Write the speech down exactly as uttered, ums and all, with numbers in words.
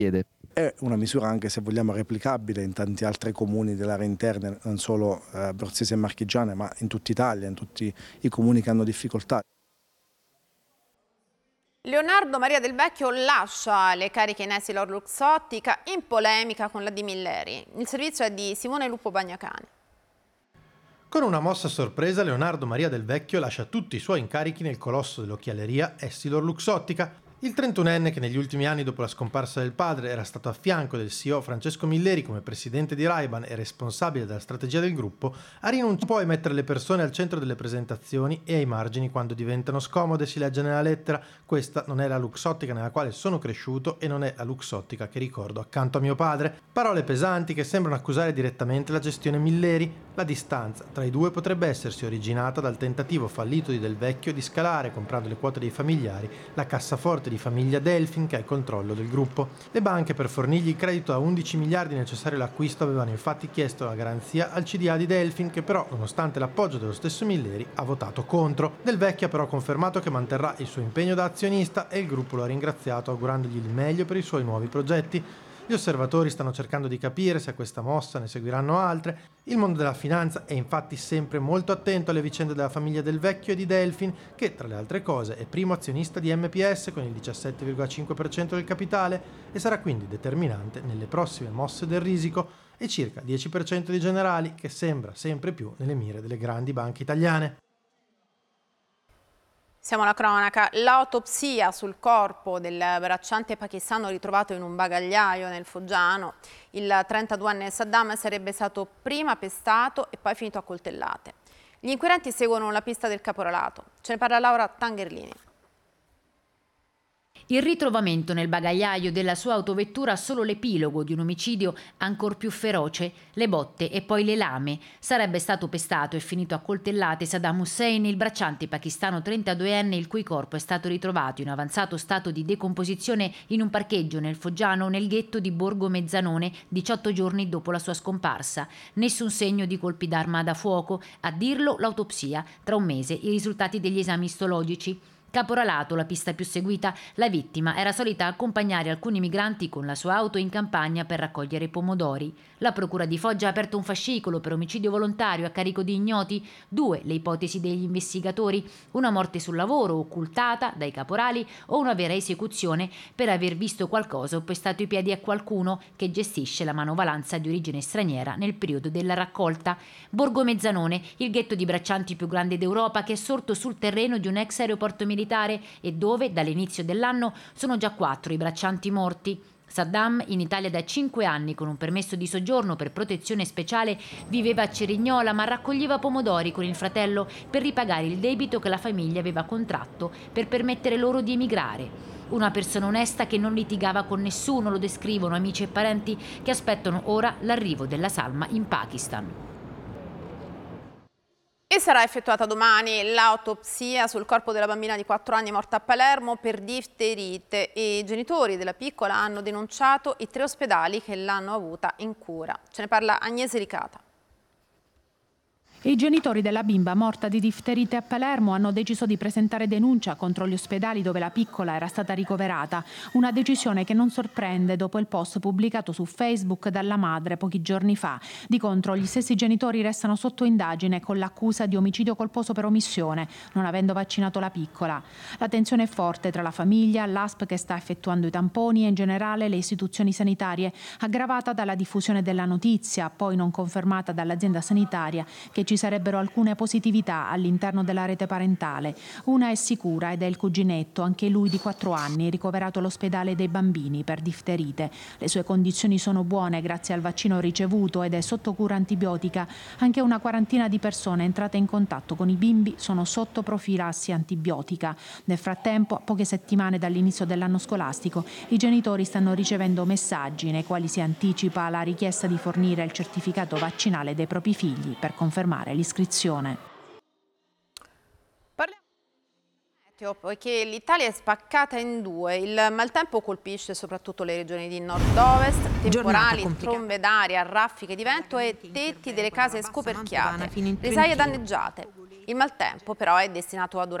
È una misura, anche se vogliamo, replicabile in tanti altri comuni dell'area interna, non solo eh, Abruzzese e Marchigiane, ma in tutta Italia, in tutti i comuni che hanno difficoltà. Leonardo Maria Del Vecchio lascia le cariche in Essilor Luxottica in polemica con la Di Milleri. Il servizio è di Simone Lupo Bagnacani. Con una mossa sorpresa, Leonardo Maria Del Vecchio lascia tutti i suoi incarichi nel colosso dell'occhialeria Essilor Luxottica. Il trentunenne, che negli ultimi anni dopo la scomparsa del padre era stato a fianco del C E O Francesco Milleri come presidente di Ray-Ban e responsabile della strategia del gruppo, ha rinunciato poi a mettere le persone al centro delle presentazioni e ai margini quando diventano scomode, si legge nella lettera. Questa non è la Luxottica nella quale sono cresciuto e non è la Luxottica che ricordo accanto a mio padre. Parole pesanti che sembrano accusare direttamente la gestione Milleri. La distanza tra i due potrebbe essersi originata dal tentativo fallito di Del Vecchio di scalare, comprando le quote dei familiari, la cassaforte di famiglia Delfin che ha il controllo del gruppo. Le banche, per fornirgli il credito a undici miliardi necessario all'acquisto, avevano infatti chiesto la garanzia al C D A di Delfin, che però, nonostante l'appoggio dello stesso Milleri, ha votato contro. Del Vecchio ha però confermato che manterrà il suo impegno da azionista e il gruppo lo ha ringraziato augurandogli il meglio per i suoi nuovi progetti. Gli osservatori stanno cercando di capire se a questa mossa ne seguiranno altre. Il mondo della finanza è infatti sempre molto attento alle vicende della famiglia Del Vecchio e di Delfin, che tra le altre cose è primo azionista di M P S con il diciassette virgola cinque per cento del capitale e sarà quindi determinante nelle prossime mosse del Risico, e circa dieci per cento di Generali, che sembra sempre più nelle mire delle grandi banche italiane. Siamo alla cronaca. L'autopsia sul corpo del bracciante pakistano ritrovato in un bagagliaio nel Foggiano. Il trentaduenne Saddam sarebbe stato prima pestato e poi finito a coltellate. Gli inquirenti seguono la pista del caporalato. Ce ne parla Laura Tangerlini. Il ritrovamento nel bagagliaio della sua autovettura solo l'epilogo di un omicidio ancor più feroce, le botte e poi le lame. Sarebbe stato pestato e finito a coltellate Saddam Hussein, il bracciante pakistano trentaduenne, il cui corpo è stato ritrovato in avanzato stato di decomposizione in un parcheggio nel Foggiano, nel ghetto di Borgo Mezzanone, diciotto giorni dopo la sua scomparsa. Nessun segno di colpi d'arma da fuoco, a dirlo l'autopsia, tra un mese i risultati degli esami istologici. Caporalato, la pista più seguita, la vittima era solita accompagnare alcuni migranti con la sua auto in campagna per raccogliere pomodori. La procura di Foggia ha aperto un fascicolo per omicidio volontario a carico di ignoti, due le ipotesi degli investigatori, una morte sul lavoro occultata dai caporali o una vera esecuzione per aver visto qualcosa o pestato i piedi a qualcuno che gestisce la manovalanza di origine straniera nel periodo della raccolta. Borgo Mezzanone, il ghetto di braccianti più grande d'Europa, che è sorto sul terreno di un ex aeroporto militare e dove dall'inizio dell'anno sono già quattro i braccianti morti. Saddam, in Italia da cinque anni con un permesso di soggiorno per protezione speciale, viveva a Cerignola ma raccoglieva pomodori con il fratello per ripagare il debito che la famiglia aveva contratto per permettere loro di emigrare. Una persona onesta che non litigava con nessuno, lo descrivono amici e parenti che aspettano ora l'arrivo della salma in Pakistan. E sarà effettuata domani l'autopsia sul corpo della bambina di quattro anni morta a Palermo per difterite. I genitori della piccola hanno denunciato i tre ospedali che l'hanno avuta in cura. Ce ne parla Agnese Ricata. I genitori della bimba morta di difterite a Palermo hanno deciso di presentare denuncia contro gli ospedali dove la piccola era stata ricoverata. Una decisione che non sorprende dopo il post pubblicato su Facebook dalla madre pochi giorni fa. Di contro, gli stessi genitori restano sotto indagine con l'accusa di omicidio colposo per omissione, non avendo vaccinato la piccola. La tensione è forte tra la famiglia, l'A S P che sta effettuando i tamponi e in generale le istituzioni sanitarie, aggravata dalla diffusione della notizia, poi non confermata dall'azienda sanitaria, che ci sarebbero alcune positività all'interno della rete parentale. Una è sicura ed è il cuginetto, anche lui di quattro anni, ricoverato all'ospedale dei bambini per difterite. Le sue condizioni sono buone grazie al vaccino ricevuto ed è sotto cura antibiotica. Anche una quarantina di persone entrate in contatto con i bimbi sono sotto profilassi antibiotica. Nel frattempo, a poche settimane dall'inizio dell'anno scolastico, i genitori stanno ricevendo messaggi nei quali si anticipa la richiesta di fornire il certificato vaccinale dei propri figli per confermare l'iscrizione. Parliamo di meteo, poiché l'Italia è spaccata in due. Il maltempo colpisce soprattutto le regioni di nord-ovest, temporali, trombe d'aria, raffiche di vento e tetti delle case scoperchiate, risaie danneggiate. Il maltempo però è destinato a durare